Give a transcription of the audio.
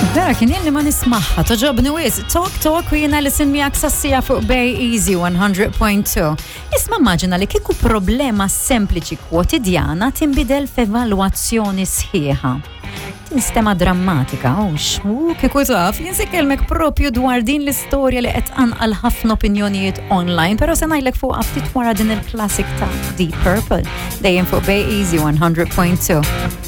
Vera kien illi ma nismaħħa, toġobni wis, talk u jina li sin miegħek sassija fuq Bay Easy 100.2. Isma' immaġina li kieku problema sempliċi kwotidjana tinbidel f'evalwazzjoni sħiħa. Nistema drammatika, kieku taf, jinsikelmek propju dwar din l-istorja li qed anqal ħafna opinjonijiet online, pero se ngħidlek fuq ftit wara din il-klassik ta' Deep Purple. Dejjem fuq Bay Easy 100.2.